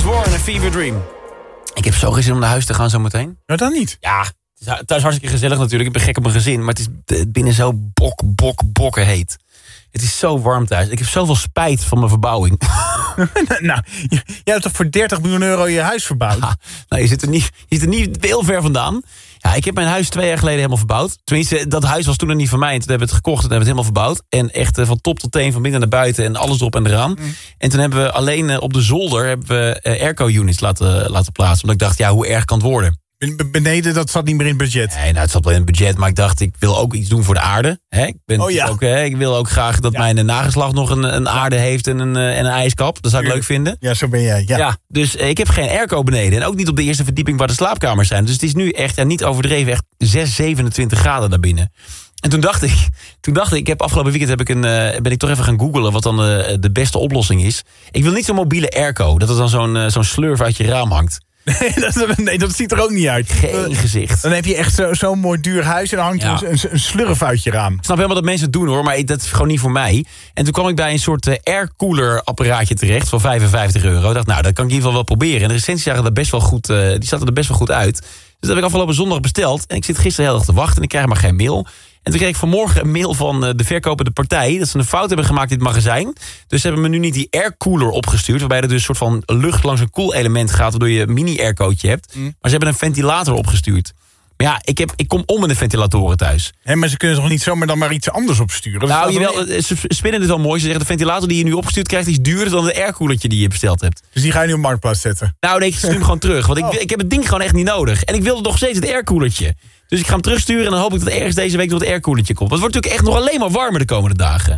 Warren en Fever Dream. Ik heb zo geen zin om naar huis te gaan zometeen. Nou, dan niet. Ja, het is hartstikke gezellig natuurlijk. Ik ben gek op mijn gezin. Maar het is binnen zo bokken heet. Het is zo warm thuis. Ik heb zoveel spijt van mijn verbouwing. Nou, jij hebt toch voor 30 miljoen euro je huis verbouwd? Nou, je zit er niet heel ver vandaan. Ja, ik heb mijn huis 2 jaar geleden helemaal verbouwd. Tenminste, dat huis was toen nog niet van mij. En toen hebben we het gekocht en hebben we het helemaal verbouwd. En echt van top tot teen, van binnen naar buiten en alles erop en eraan. En toen hebben we alleen op de zolder airco-units laten plaatsen. Omdat ik dacht, ja, hoe erg kan het worden? Beneden, dat zat niet meer in het budget. Nee, nou, het zat wel in het budget, maar ik dacht, ik wil ook iets doen voor de aarde. Ik wil ook graag dat mijn nageslacht nog een aarde heeft en een ijskap. Dat zou ik leuk vinden. Ja, zo ben jij. Ja. Dus ik heb geen airco beneden. En ook niet op de eerste verdieping waar de slaapkamers zijn. Dus het is nu echt, niet overdreven, echt 27 graden daar binnen. En toen dacht ik heb afgelopen weekend ben ik toch even gaan googlen wat dan de beste oplossing is. Ik wil niet zo'n mobiele airco, dat er dan zo'n slurf uit je raam hangt. Nee, dat ziet er ook niet uit. Geen gezicht. Dan heb je echt zo'n mooi duur huis en dan hangt een slurf uit je raam. Ik snap helemaal dat mensen het doen hoor, maar dat is gewoon niet voor mij. En toen kwam ik bij een soort aircooler apparaatje terecht van €55. Ik dacht, nou, dat kan ik in ieder geval wel proberen. En de recensies zagen er best wel goed, die zaten er best wel goed uit. Dus dat heb ik afgelopen zondag besteld. En ik zit gisteren heel erg te wachten en ik krijg maar geen mail. En toen kreeg ik vanmorgen een mail van de verkopende partij dat ze een fout hebben gemaakt in het magazijn. Dus ze hebben me nu niet die aircooler opgestuurd, waarbij er dus een soort van lucht langs een koelelement gaat, waardoor je een mini-aircootje hebt. Maar ze hebben een ventilator opgestuurd. Maar ja, ik kom om met de ventilatoren thuis. Maar ze kunnen toch niet zomaar dan maar iets anders opsturen? Nou, ze spinnen het wel mooi. Ze zeggen, de ventilator die je nu opgestuurd krijgt is duurder dan de aircoolertje die je besteld hebt. Dus die ga je nu op Marktplaats zetten? Nou, nee, ik stuur hem gewoon terug. Want ik heb het ding gewoon echt niet nodig. En ik wilde nog steeds het aircoolertje. Dus ik ga hem terugsturen en dan hoop ik dat ergens deze week nog het aircoolertje komt. Want het wordt natuurlijk echt nog alleen maar warmer de komende dagen.